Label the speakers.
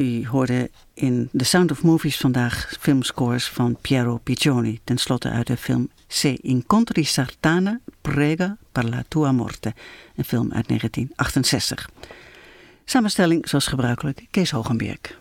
Speaker 1: U hoorde in The Sound of Movies vandaag filmscores van Piero Piccioni. Ten slotte uit de film Se incontri Sartana, prega per la tua morte. Een film uit 1968. Samenstelling zoals gebruikelijk Kees Hogenberg.